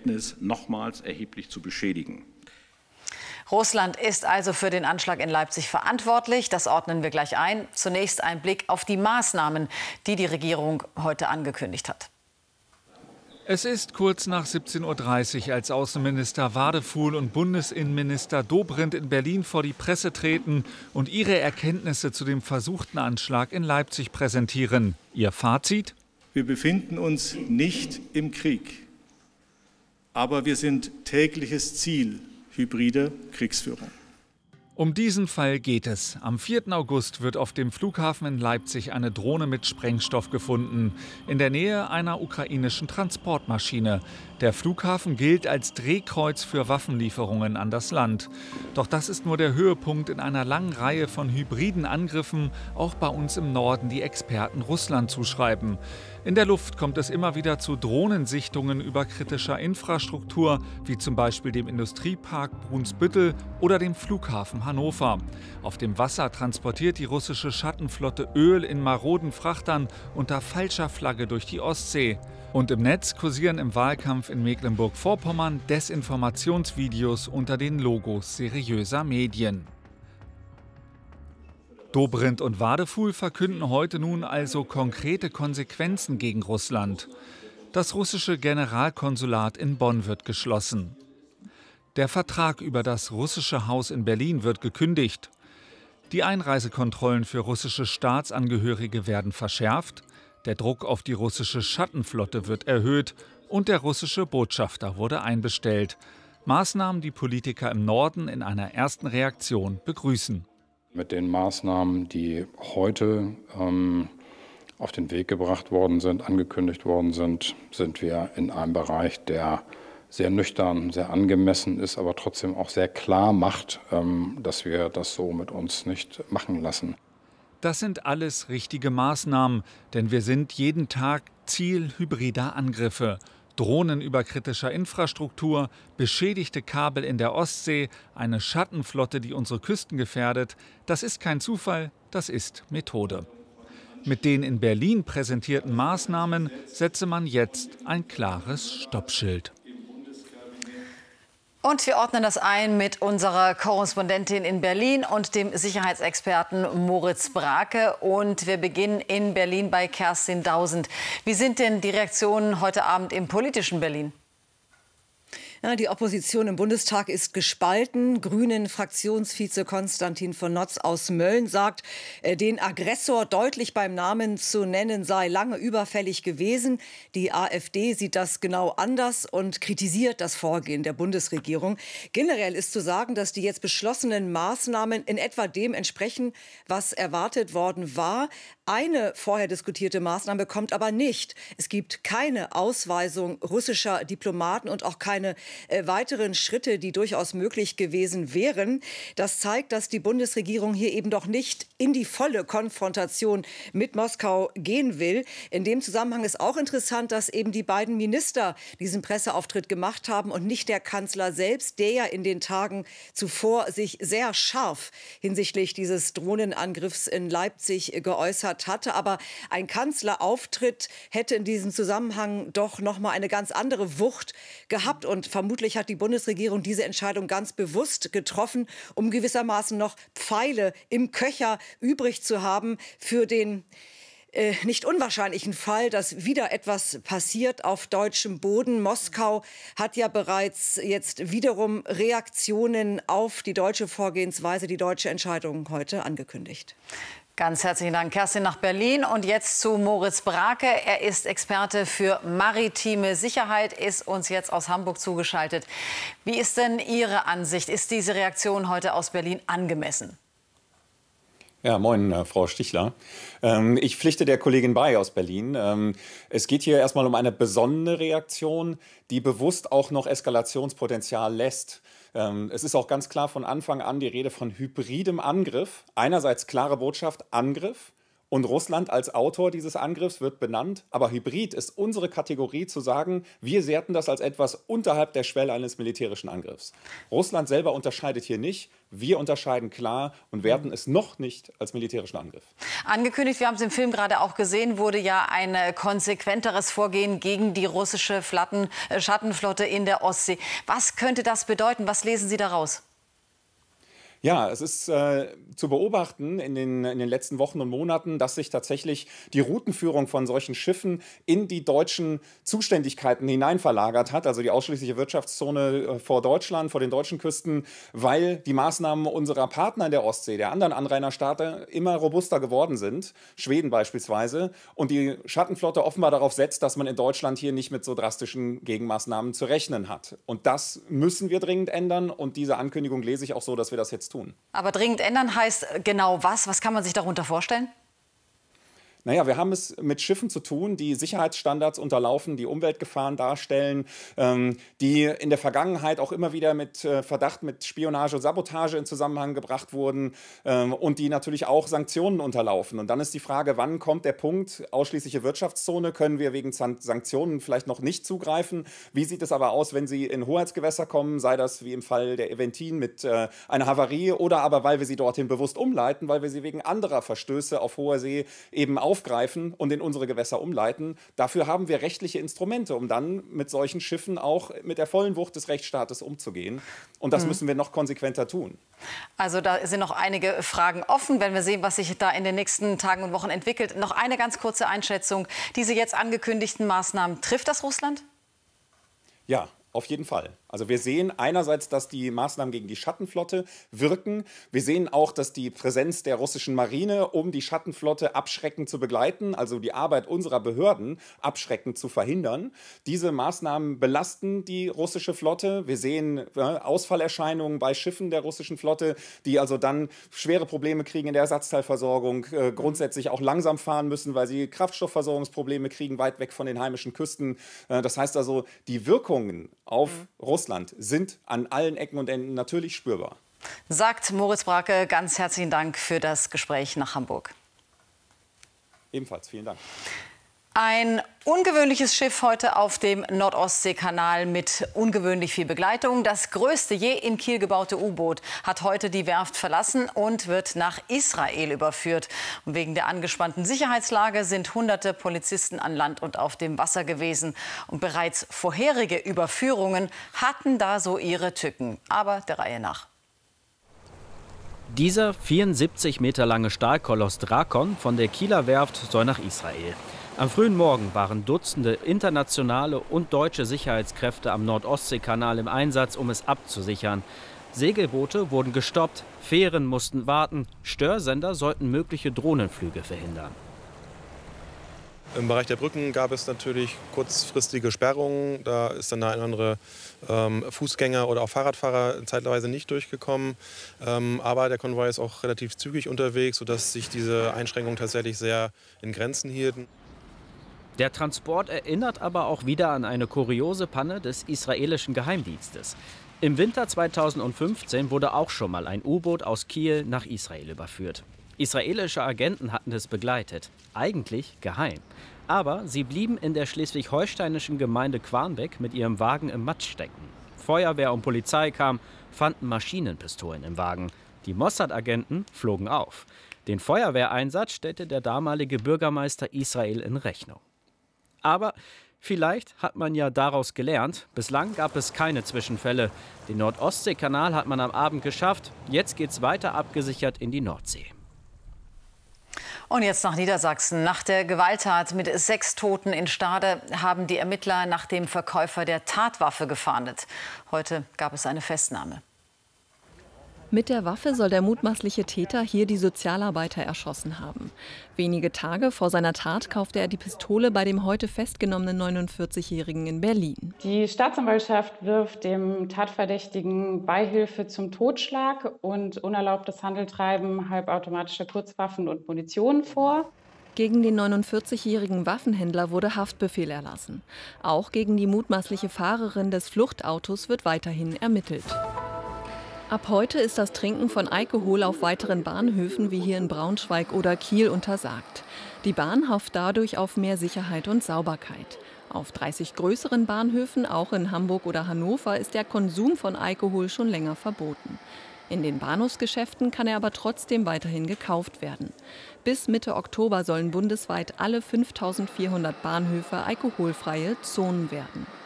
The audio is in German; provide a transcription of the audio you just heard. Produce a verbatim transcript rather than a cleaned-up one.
Verhältnis nochmals erheblich zu beschädigen. Russland ist also für den Anschlag in Leipzig verantwortlich. Das ordnen wir gleich ein. Zunächst ein Blick auf die Maßnahmen, die die Regierung heute angekündigt hat. Es ist kurz nach siebzehn Uhr dreißig, als Außenminister Wadefuhl und Bundesinnenminister Dobrindt in Berlin vor die Presse treten und ihre Erkenntnisse zu dem versuchten Anschlag in Leipzig präsentieren. Ihr Fazit? Wir befinden uns nicht im Krieg, aber wir sind tägliches Ziel hybrider Kriegsführung. Um diesen Fall geht es. Am vierten August wird auf dem Flughafen in Leipzig eine Drohne mit Sprengstoff gefunden, in der Nähe einer ukrainischen Transportmaschine. Der Flughafen gilt als Drehkreuz für Waffenlieferungen an das Land. Doch das ist nur der Höhepunkt in einer langen Reihe von hybriden Angriffen, auch bei uns im Norden, die Experten Russland zuschreiben. In der Luft kommt es immer wieder zu Drohnensichtungen über kritischer Infrastruktur, wie zum Beispiel dem Industriepark Brunsbüttel oder dem Flughafen Hannover. Auf dem Wasser transportiert die russische Schattenflotte Öl in maroden Frachtern unter falscher Flagge durch die Ostsee. Und im Netz kursieren im Wahlkampf in Mecklenburg-Vorpommern Desinformationsvideos unter den Logos seriöser Medien. Dobrindt und Wadefuhl verkünden heute nun also konkrete Konsequenzen gegen Russland. Das russische Generalkonsulat in Bonn wird geschlossen. Der Vertrag über das russische Haus in Berlin wird gekündigt. Die Einreisekontrollen für russische Staatsangehörige werden verschärft. Der Druck auf die russische Schattenflotte wird erhöht und der russische Botschafter wurde einbestellt. Maßnahmen, die Politiker im Norden in einer ersten Reaktion begrüßen. Mit den Maßnahmen, die heute ähm, auf den Weg gebracht worden sind, angekündigt worden sind, sind wir in einem Bereich, der sehr nüchtern, sehr angemessen ist, aber trotzdem auch sehr klar macht, ähm, dass wir das so mit uns nicht machen lassen. Das sind alles richtige Maßnahmen, denn wir sind jeden Tag Ziel hybrider Angriffe. Drohnen über kritischer Infrastruktur, beschädigte Kabel in der Ostsee, eine Schattenflotte, die unsere Küsten gefährdet. Das ist kein Zufall, das ist Methode. Mit den in Berlin präsentierten Maßnahmen setze man jetzt ein klares Stoppschild. Und wir ordnen das ein mit unserer Korrespondentin in Berlin und dem Sicherheitsexperten Moritz Brake. Und wir beginnen in Berlin bei Kerstin Dausend. Wie sind denn die Reaktionen heute Abend im politischen Berlin? Ja, die Opposition im Bundestag ist gespalten. Grünen-Fraktionsvize Konstantin von Notz aus Mölln sagt, den Aggressor deutlich beim Namen zu nennen sei lange überfällig gewesen. Die AfD sieht das genau anders und kritisiert das Vorgehen der Bundesregierung. Generell ist zu sagen, dass die jetzt beschlossenen Maßnahmen in etwa dem entsprechen, was erwartet worden war. Eine vorher diskutierte Maßnahme kommt aber nicht. Es gibt keine Ausweisung russischer Diplomaten und auch keine äh, weiteren Schritte, die durchaus möglich gewesen wären. Das zeigt, dass die Bundesregierung hier eben doch nicht in die volle Konfrontation mit Moskau gehen will. In dem Zusammenhang ist auch interessant, dass eben die beiden Minister diesen Presseauftritt gemacht haben und nicht der Kanzler selbst, der ja in den Tagen zuvor sich sehr scharf hinsichtlich dieses Drohnenangriffs in Leipzig geäußert hatte. Aber ein Kanzlerauftritt hätte in diesem Zusammenhang doch noch mal eine ganz andere Wucht gehabt. Und vermutlich hat die Bundesregierung diese Entscheidung ganz bewusst getroffen, um gewissermaßen noch Pfeile im Köcher übrig zu haben für den Äh, nicht unwahrscheinlichen Fall, dass wieder etwas passiert auf deutschem Boden. Moskau hat ja bereits jetzt wiederum Reaktionen auf die deutsche Vorgehensweise, die deutsche Entscheidung heute angekündigt. Ganz herzlichen Dank, Kerstin, nach Berlin. Und jetzt zu Moritz Brake. Er ist Experte für maritime Sicherheit, ist uns jetzt aus Hamburg zugeschaltet. Wie ist denn Ihre Ansicht? Ist diese Reaktion heute aus Berlin angemessen? Ja, moin, äh, Frau Stichler. Ähm, ich pflichte der Kollegin bei aus Berlin. Ähm, es geht hier erstmal um eine besonnene Reaktion, die bewusst auch noch Eskalationspotenzial lässt. Ähm, es ist auch ganz klar von Anfang an die Rede von hybridem Angriff. Einerseits klare Botschaft, Angriff. Und Russland als Autor dieses Angriffs wird benannt. Aber Hybrid ist unsere Kategorie zu sagen, wir werten das als etwas unterhalb der Schwelle eines militärischen Angriffs. Russland selber unterscheidet hier nicht. Wir unterscheiden klar und werten es noch nicht als militärischen Angriff. Angekündigt, wir haben es im Film gerade auch gesehen, wurde ja ein konsequenteres Vorgehen gegen die russische Flatten, äh, Schattenflotte in der Ostsee. Was könnte das bedeuten? Was lesen Sie daraus? Ja, es ist äh, zu beobachten in den, in den letzten Wochen und Monaten, dass sich tatsächlich die Routenführung von solchen Schiffen in die deutschen Zuständigkeiten hineinverlagert hat, also die ausschließliche Wirtschaftszone vor Deutschland, vor den deutschen Küsten, weil die Maßnahmen unserer Partner in der Ostsee, der anderen Anrainerstaaten, immer robuster geworden sind, Schweden beispielsweise, und die Schattenflotte offenbar darauf setzt, dass man in Deutschland hier nicht mit so drastischen Gegenmaßnahmen zu rechnen hat. Und das müssen wir dringend ändern, und diese Ankündigung lese ich auch so, dass wir das jetzt tun. Aber dringend ändern heißt genau was? Was kann man sich darunter vorstellen? Naja, wir haben es mit Schiffen zu tun, die Sicherheitsstandards unterlaufen, die Umweltgefahren darstellen, ähm, die in der Vergangenheit auch immer wieder mit äh, Verdacht mit Spionage und Sabotage in Zusammenhang gebracht wurden, ähm, und die natürlich auch Sanktionen unterlaufen. Und dann ist die Frage, wann kommt der Punkt, ausschließliche Wirtschaftszone, können wir wegen San- Sanktionen vielleicht noch nicht zugreifen? Wie sieht es aber aus, wenn sie in Hoheitsgewässer kommen, sei das wie im Fall der Eventin mit äh, einer Havarie, oder aber weil wir sie dorthin bewusst umleiten, weil wir sie wegen anderer Verstöße auf hoher See eben aufgreifen und in unsere Gewässer umleiten. Dafür haben wir rechtliche Instrumente, um dann mit solchen Schiffen auch mit der vollen Wucht des Rechtsstaates umzugehen. Und das mhm. müssen wir noch konsequenter tun. Also da sind noch einige Fragen offen, wenn wir sehen, was sich da in den nächsten Tagen und Wochen entwickelt. Noch eine ganz kurze Einschätzung. Diese jetzt angekündigten Maßnahmen, trifft das Russland? Ja, auf jeden Fall. Also wir sehen einerseits, dass die Maßnahmen gegen die Schattenflotte wirken. Wir sehen auch, dass die Präsenz der russischen Marine, um die Schattenflotte abschreckend zu begleiten, also die Arbeit unserer Behörden abschreckend zu verhindern. Diese Maßnahmen belasten die russische Flotte. Wir sehen äh, Ausfallerscheinungen bei Schiffen der russischen Flotte, die also dann schwere Probleme kriegen in der Ersatzteilversorgung, äh, grundsätzlich auch langsam fahren müssen, weil sie Kraftstoffversorgungsprobleme kriegen, weit weg von den heimischen Küsten. Äh, das heißt also, die Wirkungen auf mhm. Russland sind an allen Ecken und Enden natürlich spürbar. Sagt Moritz Brake, ganz herzlichen Dank für das Gespräch nach Hamburg. Ebenfalls, vielen Dank. Ein ungewöhnliches Schiff heute auf dem Nordostseekanal mit ungewöhnlich viel Begleitung. Das größte je in Kiel gebaute U-Boot hat heute die Werft verlassen und wird nach Israel überführt. Und wegen der angespannten Sicherheitslage sind hunderte Polizisten an Land und auf dem Wasser gewesen. Und bereits vorherige Überführungen hatten da so ihre Tücken. Aber der Reihe nach. Dieser vierundsiebzig Meter lange Stahlkoloss Drakon von der Kieler Werft soll nach Israel. Am frühen Morgen waren Dutzende internationale und deutsche Sicherheitskräfte am Nordostseekanal im Einsatz, um es abzusichern. Segelboote wurden gestoppt, Fähren mussten warten, Störsender sollten mögliche Drohnenflüge verhindern. Im Bereich der Brücken gab es natürlich kurzfristige Sperrungen. Da ist dann der eine oder andere ähm, Fußgänger oder auch Fahrradfahrer zeitweise nicht durchgekommen. Ähm, aber der Konvoi ist auch relativ zügig unterwegs, sodass sich diese Einschränkungen tatsächlich sehr in Grenzen hielten. Der Transport erinnert aber auch wieder an eine kuriose Panne des israelischen Geheimdienstes. Im Winter zweitausendfünfzehn wurde auch schon mal ein U-Boot aus Kiel nach Israel überführt. Israelische Agenten hatten es begleitet, eigentlich geheim. Aber sie blieben in der schleswig-holsteinischen Gemeinde Quarnbeck mit ihrem Wagen im Matsch stecken. Feuerwehr und Polizei kamen, fanden Maschinenpistolen im Wagen. Die Mossad-Agenten flogen auf. Den Feuerwehreinsatz stellte der damalige Bürgermeister Israel in Rechnung. Aber vielleicht hat man ja daraus gelernt. Bislang gab es keine Zwischenfälle. Den Nordostseekanal hat man am Abend geschafft. Jetzt geht's weiter abgesichert in die Nordsee. Und jetzt nach Niedersachsen. Nach der Gewalttat mit sechs Toten in Stade haben die Ermittler nach dem Verkäufer der Tatwaffe gefahndet. Heute gab es eine Festnahme. Mit der Waffe soll der mutmaßliche Täter hier die Sozialarbeiter erschossen haben. Wenige Tage vor seiner Tat kaufte er die Pistole bei dem heute festgenommenen neunundvierzigjährigen in Berlin. Die Staatsanwaltschaft wirft dem Tatverdächtigen Beihilfe zum Totschlag und unerlaubtes Handeltreiben halbautomatischer Kurzwaffen und Munition vor. Gegen den neunundvierzigjährigen Waffenhändler wurde Haftbefehl erlassen. Auch gegen die mutmaßliche Fahrerin des Fluchtautos wird weiterhin ermittelt. Ab heute ist das Trinken von Alkohol auf weiteren Bahnhöfen wie hier in Braunschweig oder Kiel untersagt. Die Bahn hofft dadurch auf mehr Sicherheit und Sauberkeit. Auf dreißig größeren Bahnhöfen, auch in Hamburg oder Hannover, ist der Konsum von Alkohol schon länger verboten. In den Bahnhofsgeschäften kann er aber trotzdem weiterhin gekauft werden. Bis Mitte Oktober sollen bundesweit alle fünftausendvierhundert Bahnhöfe alkoholfreie Zonen werden.